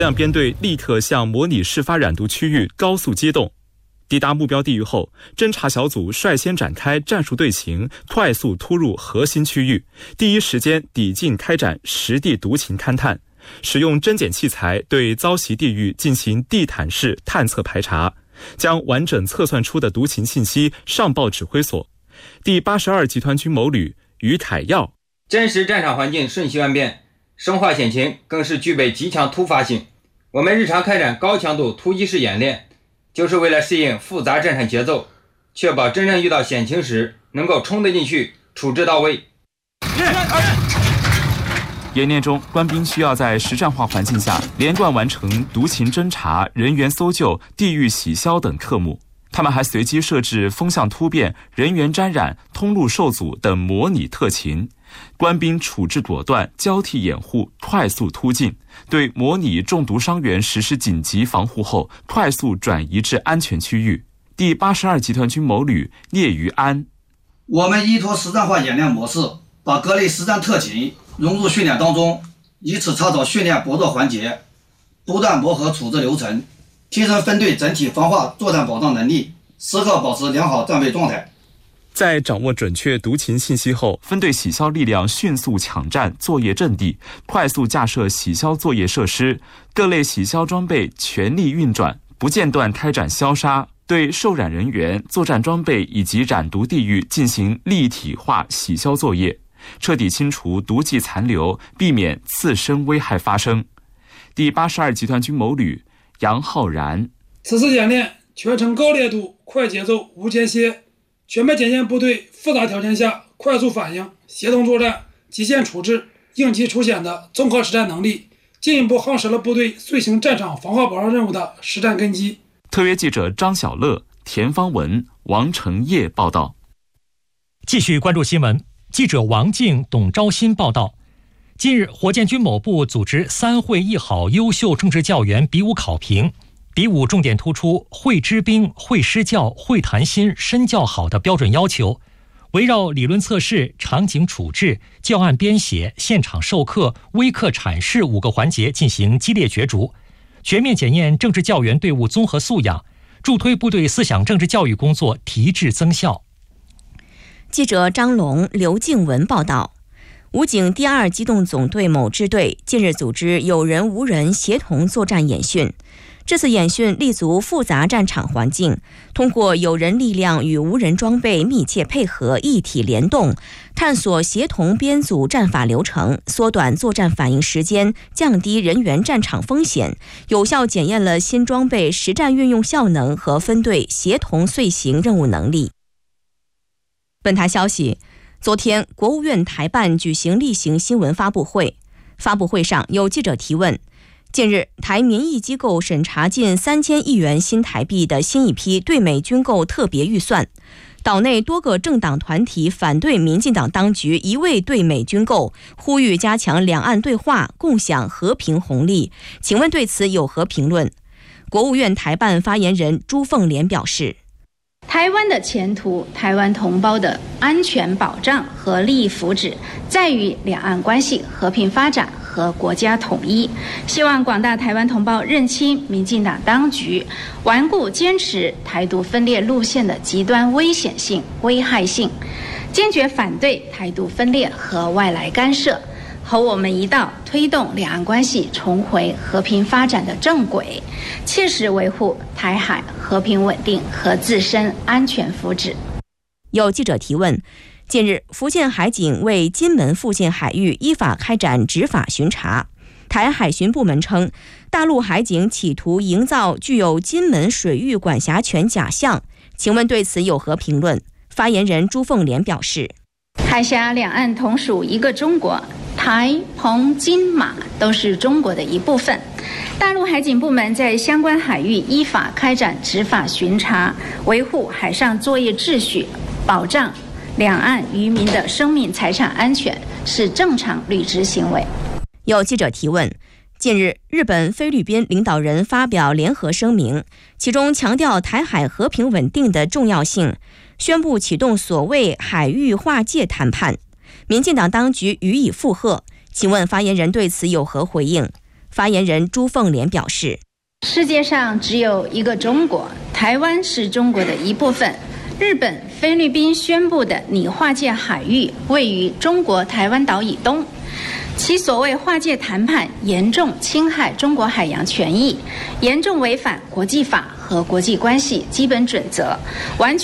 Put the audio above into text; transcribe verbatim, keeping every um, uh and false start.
两编队立刻向模拟事发染毒区域高速机动。抵达目标地域后，侦察小组率先展开战术队形，快速突入核心区域，第一时间抵近开展实地毒情勘探，使用侦检器材对遭袭地域进行地毯式探测排查，将完整测算出的毒情信息上报指挥所。第八十二集团军某旅于凯耀： 真实战场环境瞬息万变，生化险情更是具备极强突发性。我们日常开展高强度突击式演练，就是为了适应复杂战场节奏，确保真正遇到险情时能够冲得进去，处置到位。 演练中，官兵需要在实战化环境下连贯完成毒情侦查、人员搜救、地域洗消等科目。他们还随机设置风向突变、人员沾染、通路受阻等模拟特情。官兵处置果断，交替掩护，快速突进，对模拟中毒伤员实施紧急防护后，快速转移至安全区域。第八十二集团军某旅聂于安： 我们依托实战化演练模式，把各类实战特情融入训练当中，以此查找训练薄弱环节，不断磨合处置流程，提升分队整体防化作战保障能力，时刻保持良好战备状态。 在掌握准确毒情信息后，分队洗消力量迅速抢占作业阵地，快速架设洗消作业设施，各类洗消装备全力运转，不间断开展消杀，对受染人员、作战装备以及染毒地域进行立体化洗消作业，彻底清除毒剂残留，避免次生危害发生。第八十二集团军某旅杨浩然： 此次演练全程高烈度、快节奏、无间歇，全面检验部队复杂条件下快速反应、协同作战、极限处置、应急出险的综合实战能力，进一步夯实了部队遂行战场防化保障任务的实战根基。 特约记者张小乐、田方文、王成业报道。 继续关注新闻，记者王静、董昭新报道。近日，火箭军某部组织三会一好优秀政治教员比武考评，比武重点突出会知兵、会施教、会谈心、身教好的标准要求，围绕理论测试、场景处置、教案编写、现场授课、微课阐释五个环节进行激烈角逐，全面检验政治教员队伍综合素养，助推部队思想政治教育工作提质增效。 记者张龙、刘静文报道。武警第二机动总队某支队近日组织有人无人协同作战演训。这次演训立足复杂战场环境，通过有人力量与无人装备密切配合、一体联动，探索协同编组战法流程，缩短作战反应时间，降低人员战场风险，有效检验了新装备实战运用效能和分队协同遂行任务能力。本台消息，昨天，国务院台办举行例行新闻发布会。发布会上有记者提问：近日，台民意机构审查近三千亿元新台币的新一批对美军购特别预算，岛内多个政党团体反对民进党当局一味对美军购，呼吁加强两岸对话，共享和平红利。请问对此有何评论？国务院台办发言人朱凤莲表示， 台湾的前途，台湾同胞的安全保障和利益福祉，在于两岸关系和平发展和国家统一。希望广大台湾同胞认清民进党当局顽固坚持台独分裂路线的极端危险性、危害性，坚决反对台独分裂和外来干涉，和我们一道推动两岸关系重回和平发展的正轨，切实维护台海和平稳定和自身安全福祉。 有记者提问：近日，福建海警为金门附近海域依法开展执法巡查，台海巡部门称，大陆海警企图营造具有金门水域管辖权假象，请问对此有何评论？发言人朱凤莲表示， 海峡两岸同属一个中国，台、澎、金、马都是中国的一部分。大陆海警部门在相关海域依法开展执法巡查，维护海上作业秩序，保障两岸渔民的生命财产安全，是正常履职行为。 有记者提问：近日，日本、菲律宾领导人发表联合声明，其中强调台海和平稳定的重要性，宣布启动所谓海域划界谈判。民进党当局予以附和，请问发言人对此有何回应？ 发言人朱凤莲表示， 世界上只有一个中国，台湾是中国的一部分。日本、菲律宾宣布的拟划界海域位于中国台湾岛以东，其所谓划界谈判严重侵害中国海洋权益，严重违反国际法和国际关系基本准则，完全